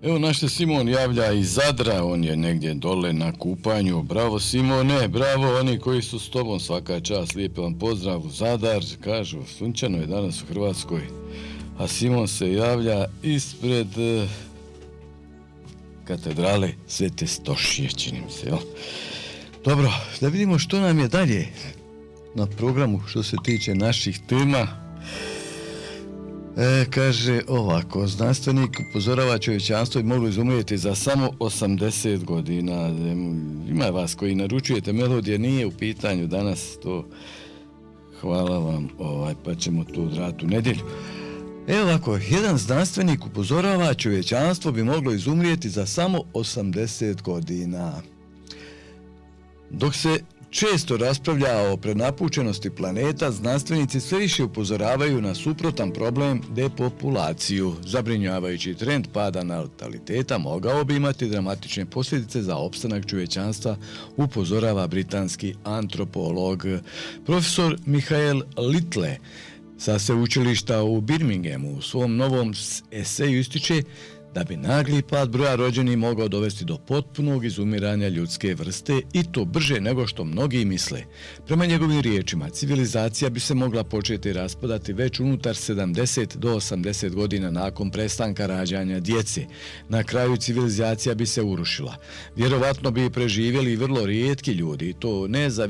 Evo naš se Simon javlja iz Zadra, on je negdje dole na kupanju. Bravo Simone, bravo oni koji su s tobom, svaka čast, lijepi vam pozdrav u Zadar, kažu, sunčano je danas u Hrvatskoj. A Simon se javlja ispred katedrale Svete Stošije, čini mi se, jel? Dobro, da vidimo što nam je dalje na programu što se tiče naših tema. Kaže ovako, znanstvenik upozorava čovječanstvo i moglo izumrijeti za samo 80 godina. Ima vas koji naručujete melodije, nije u pitanju danas to. Hvala vam, pa ćemo to odraditi u nedjelju. Evo ovako, jedan znanstvenik upozorava čovječanstvo bi moglo izumrijeti za samo 80 godina. Dok se često raspravlja o prenapučenosti planeta, znanstvenici sve više upozoravaju na suprotan problem depopulaciju. Zabrinjavajući trend pada nataliteta mogao bi imati dramatične posljedice za opstanak čovječanstva, upozorava britanski antropolog profesor Michael Little sa sveučilišta u Birminghamu. U svom novom eseju ističe da bi nagli pad broja rođenih mogao dovesti do potpunog izumiranja ljudske vrste i to brže nego što mnogi misle. Prema njegovim riječima, civilizacija bi se mogla početi raspadati već unutar 70 do 80 godina nakon prestanka rađanja djece. Na kraju civilizacija bi se urušila. Vjerovatno bi preživjeli vrlo rijetki ljudi, to ne za